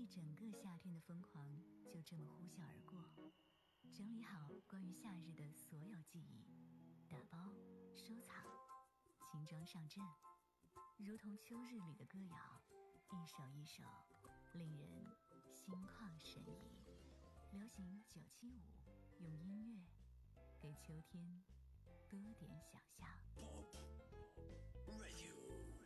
整个夏天的疯狂就这么呼啸而过。整理好关于夏日的所有记忆，打包收藏，轻装上阵，如同秋日里的歌谣，一首一首令人心旷神怡。流行975，用音乐给秋天多点想象。 Pop Radio。